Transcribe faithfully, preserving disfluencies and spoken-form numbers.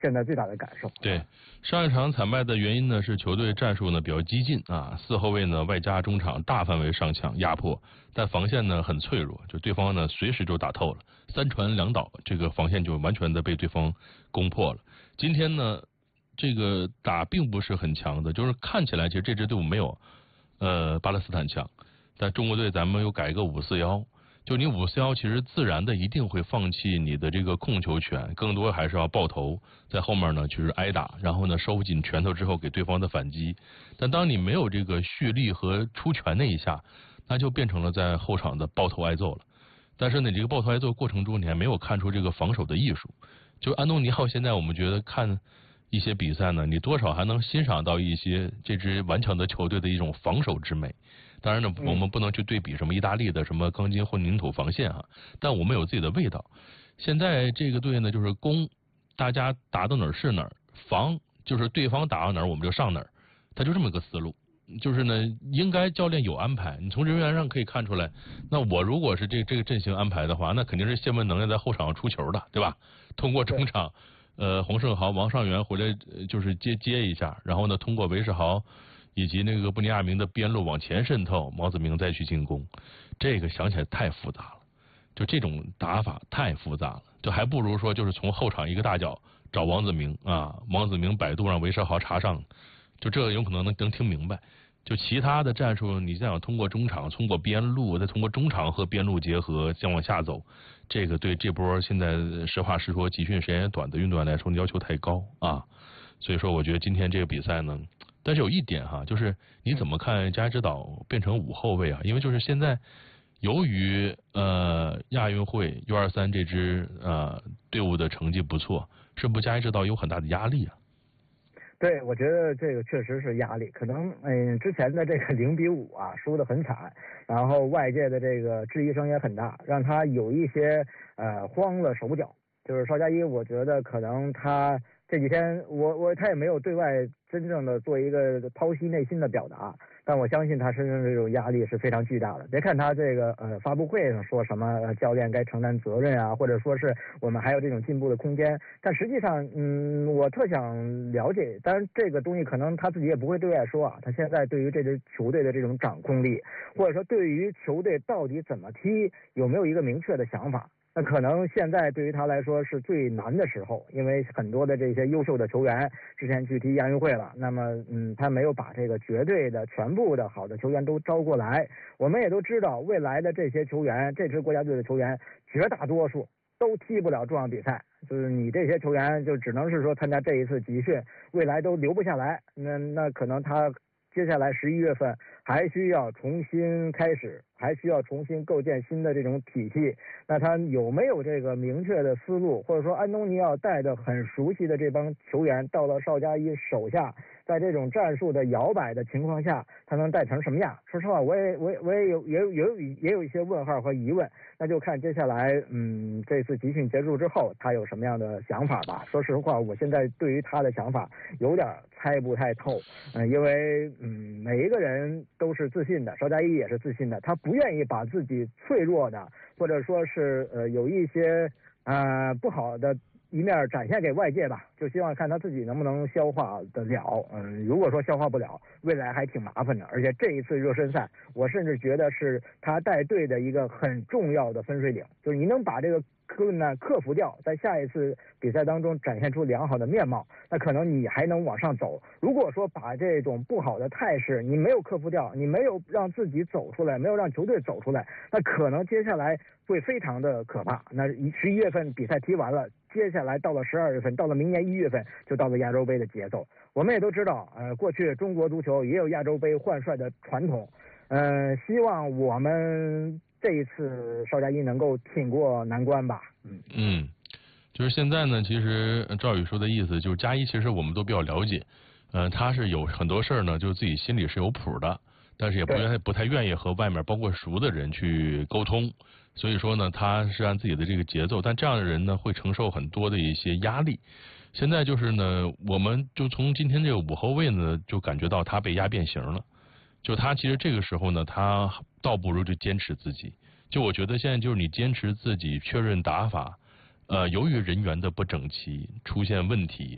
现在最大的感受。 对，上一场惨败的原因呢是球队战术呢比较激进啊，四后卫呢外加中场大范围上抢压迫，但防线呢很脆弱，就对方呢随时就打透了，三传两倒，这个防线就完全的被对方攻破了。今天呢，这个打并不是很强的，就是看起来其实这支队伍没有呃巴勒斯坦强，但中国队咱们又改一个五四幺。就你五四幺其实自然的一定会放弃你的这个控球权，更多还是要爆头，在后面呢就是挨打，然后呢收紧拳头之后给对方的反击。但当你没有这个蓄力和出拳那一下，那就变成了在后场的爆头挨揍了。但是呢，这个爆头挨揍过程中，你还没有看出这个防守的艺术。就安东尼奥现在我们觉得看一些比赛呢，你多少还能欣赏到一些这支顽强的球队的一种防守之美。当然呢，我们不能去对比什么意大利的什么钢筋混凝土防线啊，但我们有自己的味道。现在这个队呢，就是攻，大家打到哪儿是哪儿，防就是对方打到哪儿我们就上哪儿，他就这么个思路。就是呢，应该教练有安排，你从人员上可以看出来。那我如果是这这个阵型安排的话，那肯定是谢文能在后场出球的，对吧？通过中场，呃，洪胜豪、王上元回来就是接接一下，然后呢，通过韦世豪以及那个布尼亚明的边路往前渗透，毛子明再去进攻，这个想起来太复杂了。就这种打法太复杂了，就还不如说就是从后场一个大脚找王子明啊，王子明摆渡让韦世豪插上，就这个有可能能能听明白。就其他的战术，你想通过中场、通过边路，再通过中场和边路结合，再往下走，这个对这波现在实话实说集训时间短的运动员来说要求太高啊。所以说，我觉得今天这个比赛呢，但是有一点哈，就是你怎么看加之岛变成五后卫啊？因为就是现在由于呃亚运会 U 二三这支呃队伍的成绩不错，是不是加之岛有很大的压力啊？ 对，我觉得这个确实是压力，可能嗯之前的这个零比五啊输得很惨，然后外界的这个质疑声也很大，让他有一些呃慌了手脚。就是邵佳一，我觉得可能他这几天我我他也没有对外真正的做一个剖析内心的表达，但我相信他身上这种压力是非常巨大的。别看他这个呃发布会上说什么、呃、教练该承担责任啊，或者说是我们还有这种进步的空间，但实际上嗯我特想了解，当然这个东西可能他自己也不会对外说啊，他现在对于这支球队的这种掌控力，或者说对于球队到底怎么踢有没有一个明确的想法。那可能现在对于他来说是最难的时候，因为很多的这些优秀的球员之前去踢亚运会了，那么嗯，他没有把这个绝对的全部的好的球员都招过来。我们也都知道，未来的这些球员，这支国家队的球员，绝大多数都踢不了重要比赛，就是你这些球员就只能是说参加这一次集训，未来都留不下来。那那可能他接下来十一月份还需要重新开始，还需要重新构建新的这种体系。那他有没有这个明确的思路，或者说安东尼奥带着很熟悉的这帮球员到了邵佳一手下，在这种战术的摇摆的情况下，他能带成什么样？说实话，我也我也我也有也有也有也有一些问号和疑问。那就看接下来嗯这次集训结束之后他有什么样的想法吧。说实话，我现在对于他的想法有点猜不太透，嗯，因为嗯每一个人都是自信的，邵佳一也是自信的，他不愿意把自己脆弱的或者说是呃有一些呃不好的一面展现给外界吧，就希望看他自己能不能消化得了。嗯，如果说消化不了，未来还挺麻烦的。而且这一次热身赛，我甚至觉得是他带队的一个很重要的分水岭，就是你能把这个困难克服掉，在下一次比赛当中展现出良好的面貌，那可能你还能往上走。如果说把这种不好的态势你没有克服掉，你没有让自己走出来，没有让球队走出来，那可能接下来会非常的可怕。那十一月份比赛踢完了，接下来到了十二月份，到了明年一月份，就到了亚洲杯的节奏。我们也都知道，呃，过去中国足球也有亚洲杯换帅的传统，呃，希望我们这一次邵佳一能够挺过难关吧。嗯嗯，就是现在呢，其实赵宇说的意思就是佳一，其实我们都比较了解，呃，他是有很多事儿呢，就是自己心里是有谱的，但是也不愿不太愿意和外面包括熟的人去沟通。所以说呢，他是按自己的这个节奏，但这样的人呢，会承受很多的一些压力。现在就是呢，我们就从今天这个五后卫呢，就感觉到他被压变形了。就他其实这个时候呢，他倒不如就坚持自己。就我觉得现在就是你坚持自己，确认打法。呃，由于人员的不整齐出现问题，